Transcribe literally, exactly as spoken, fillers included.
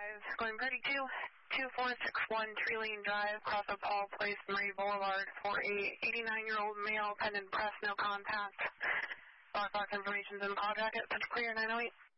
Going Birdie two, two four six one Tree Lane Drive, cross of Paul Place, Murray Boulevard, for a eighty-nine-year-old male, pending press, no contact. Lockbox information's in the call jacket, such clear nine oh eight.